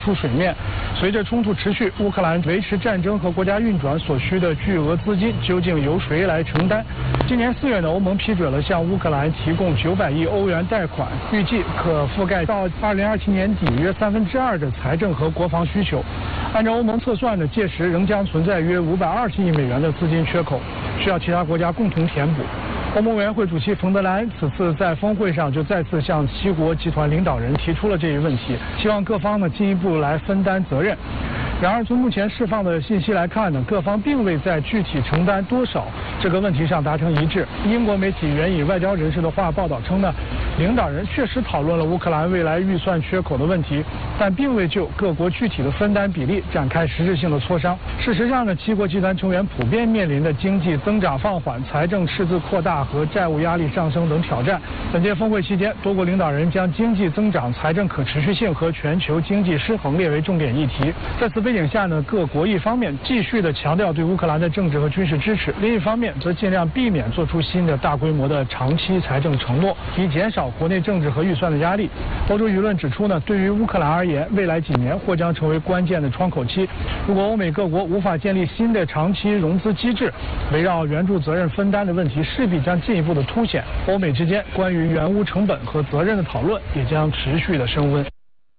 出水面。随着冲突持续，乌克兰维持战争和国家运转所需的巨额资金究竟由谁来承担？今年4月呢，欧盟批准了向乌克兰提供900亿欧元贷款，预计可覆盖到2027年底约2/3的财政和国防需求。按照欧盟测算呢，届时仍将存在约520亿美元的资金缺口，需要其他国家共同填补。欧盟委员会主席冯德莱恩此次在峰会上就再次向7国集团领导人提出了这一问题，希望各方呢进一步来分担责任。然而，从目前释放的信息来看呢，各方并未在具体承担多少这个问题上达成一致。英国媒体援引外交人士的话报道称呢，领导人确实讨论了乌克兰未来预算缺口的问题，但并未就各国具体的分担比例展开实质性的磋商。事实上呢，7国集团成员普遍面临的经济增长放缓、财政赤字扩大和债务压力上升等挑战。本届峰会期间，多国领导人将经济增长、财政可持续性和全球经济失衡列为重点议题。在此背景下呢，各国一方面继续的强调对乌克兰的政治和军事支持，另一方面则尽量避免做出新的大规模的长期财政承诺，以减少国内政治和预算的压力。欧洲舆论指出呢，对于乌克兰而言，未来几年或将成为关键的窗口期。如果欧美各国无法建立新的长期融资机制，围绕援助责任分担的问题势必将进一步的凸显，欧美之间关于援乌成本和责任的讨论也将持续的升温。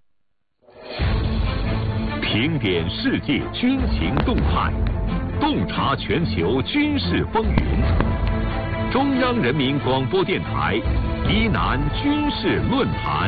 评点世界军情动态，洞察全球军事风云。中央人民广播电台疑难军事论坛。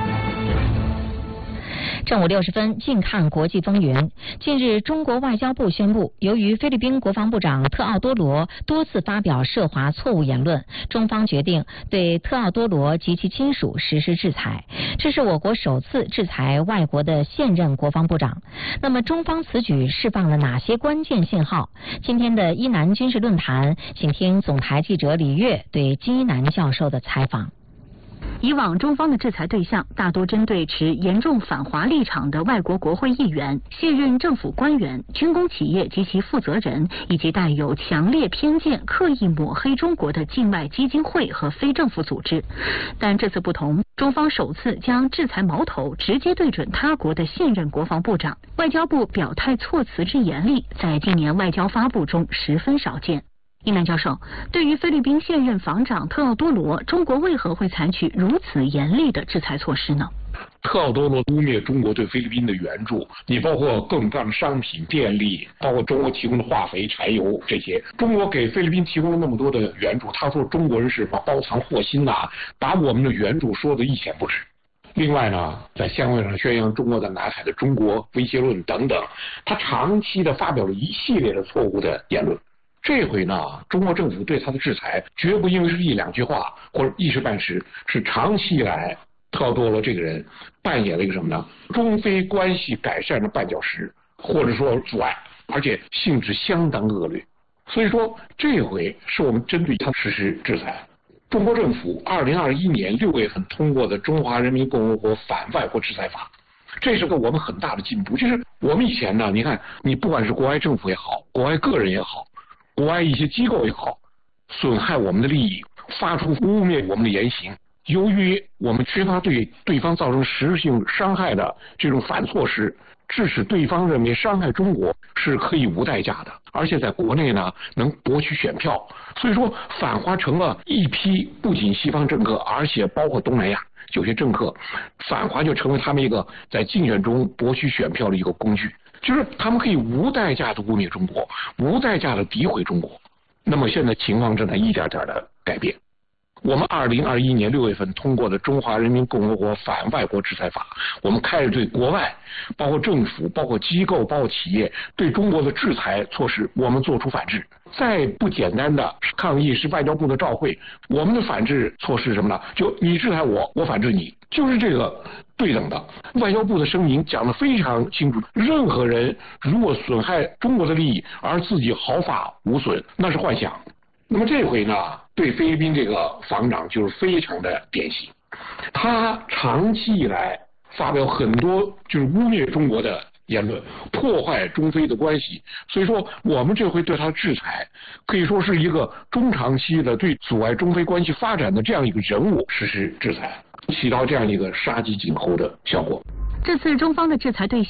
正午60分，近看国际风云。近日，中国外交部宣布，由于菲律宾国防部长特奥多罗多次发表涉华错误言论，中方决定对特奥多罗及其亲属实施制裁。这是我国首次制裁外国的现任国防部长。那么，中方此举释放了哪些关键信号？今天的伊南军事论坛，请听总台记者李月对金一南教授的采访。 以往中方的制裁对象大多针对持严重反华立场的外国国会议员、现任政府官员、军工企业及其负责人，以及带有强烈偏见、刻意抹黑中国的境外基金会和非政府组织。但这次不同，中方首次将制裁矛头直接对准他国的现任国防部长，外交部表态措辞之严厉，在今年外交发布中十分少见。伊南教授，对于菲律宾现任防长特奥多罗，中国为何会采取如此严厉的制裁措施呢？ 特奥多罗污蔑中国对菲律宾的援助，你包括各种各样的商品、电力，包括中国提供的化肥、柴油这些，中国给菲律宾提供了那么多的援助，他说中国人是包藏祸心呐，把我们的援助说得一钱不值。另外呢，在相会上宣扬中国在南海的中国威胁论等等，他长期的发表了一系列的错误的言论。这回呢，中国政府对他的制裁绝不因为是一两句话或者一时半时，是长期以来特奥多罗这个人扮演了一个什么呢？中非关系改善的绊脚石，或者说阻碍，而且性质相当恶劣。所以说，这回是我们针对他实施制裁。中国政府2021年6月份通过的《中华人民共和国反外国制裁法》，这是个我们很大的进步。就是我们以前呢，你看，你不管是国外政府也好，国外个人也好，国外一些机构也好，损害我们的利益，发出污蔑我们的言行，由于我们缺乏对对方造成实质性伤害的这种反措施，致使对方认为伤害中国是可以无代价的，而且在国内呢能博取选票。所以说，反华成了一批不仅西方政客，而且包括东南亚有些政客，反华就成为他们一个在竞选中博取选票的一个工具。就是他们可以无代价的污蔑中国，无代价的诋毁中国。那么现在情况正在一点点的改变。我们2021年6月份通过的《中华人民共和国反外国制裁法》，我们开始对国外，包括政府、包括机构、包括企业对中国的制裁措施，我们做出反制。再不简单的抗议是外交部的照会，我们的反制措施是什么呢？就你制裁我，我反制你，就是这个对等的。外交部的声明讲得非常清楚，任何人如果损害中国的利益而自己毫发无损，那是幻想。那么这回呢，对菲律宾这个防长就是非常的典型，他长期以来发表很多就是污蔑中国的言论，破坏中非的关系。所以说，我们这回对他的制裁，可以说是一个中长期的对阻碍中非关系发展的这样一个人物实施制裁，起到这样一个杀鸡儆猴的效果。 这次中方的制裁对象